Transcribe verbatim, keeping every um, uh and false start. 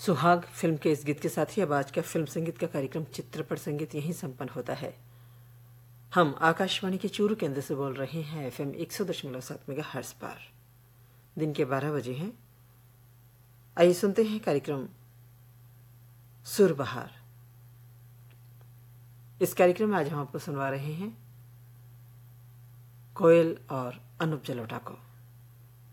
सुहाग फिल्म के इस गीत के साथ ही अब आज का फिल्म संगीत का कार्यक्रम चित्रपट संगीत यहीं संपन्न होता है। हम आकाशवाणी के चूरू केंद्र से बोल रहे हैं एफ एम एक सौ दशमलव सात मेगा हर्ट्ज पर। दिन के बारह बजे हैं। आइए सुनते हैं कार्यक्रम सुरबहार। इस कार्यक्रम में आज हम आपको सुनवा रहे हैं कोयल और अनूप जलोटा को।